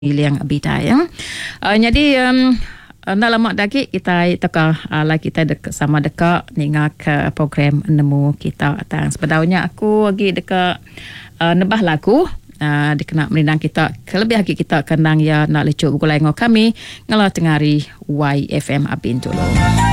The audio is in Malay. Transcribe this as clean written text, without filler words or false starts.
Liang Abida ya. Jadi nak lama lagi kita kita sama dekat dengan ke program nemu kita dan sebenarnya aku lagi dekat nebah lagu dikenal menindang kita kelebih lagi kita kenang ya nak lecuk buku lain kami ngalah tengari YFM Abin dulu.